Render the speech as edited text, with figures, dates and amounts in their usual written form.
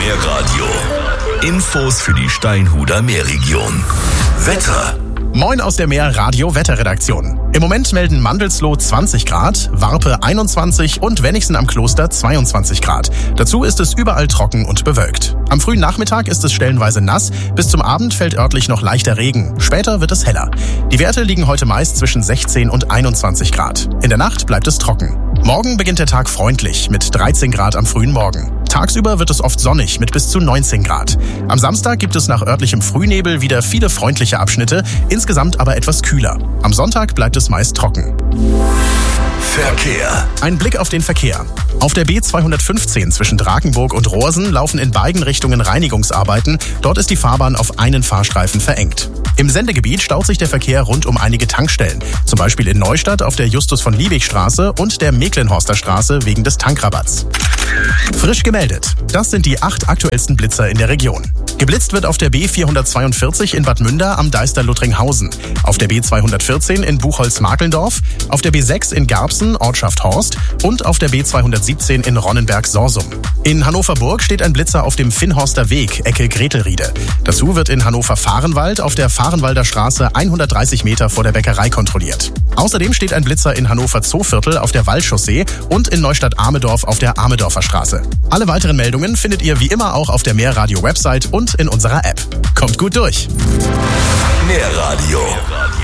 Meerradio. Infos für die Steinhuder Meerregion. Wetter. Moin aus der Meerradio-Wetterredaktion. Im Moment melden Mandelsloh 20 Grad, Warpe 21 und Wenigsen am Kloster 22 Grad. Dazu ist es überall trocken und bewölkt. Am frühen Nachmittag ist es stellenweise nass, bis zum Abend fällt örtlich noch leichter Regen. Später wird es heller. Die Werte liegen heute meist zwischen 16 und 21 Grad. In der Nacht bleibt es trocken. Morgen beginnt der Tag freundlich mit 13 Grad am frühen Morgen. Tagsüber wird es oft sonnig mit bis zu 19 Grad. Am Samstag gibt es nach örtlichem Frühnebel wieder viele freundliche Abschnitte, insgesamt aber etwas kühler. Am Sonntag bleibt es meist trocken. Verkehr. Ein Blick auf den Verkehr. Auf der B215 zwischen Drakenburg und Rohrsen laufen in beiden Richtungen Reinigungsarbeiten. Dort ist die Fahrbahn auf einen Fahrstreifen verengt. Im Sendegebiet staut sich der Verkehr rund um einige Tankstellen. Zum Beispiel in Neustadt auf der Justus-von-Liebig-Straße und der Mecklenhorster Straße wegen des Tankrabatts. Frisch gemeldet. Das sind die 8 aktuellsten Blitzer in der Region. Geblitzt wird auf der B442 in Bad Münder am Deister-Luttringhausen, auf der B214 in Buchholz-Markendorf, auf der B6 in Garbsen, Ortschaft Horst und auf der B217 in Ronnenberg-Sorsum. In Hannover-Burg steht ein Blitzer auf dem Finnhorster Weg, Ecke Gretelriede. Dazu wird in Hannover-Fahrenwald auf der Fahrenwalder Straße 130 Meter vor der Bäckerei kontrolliert. Außerdem steht ein Blitzer in Hannover-Zooviertel auf der Waldchaussee und in Neustadt-Amedorf auf der Amedorfer Straße. Alle weiteren Meldungen findet ihr wie immer auch auf der Meerradio-Website und in unserer App. Kommt gut durch! Meerradio.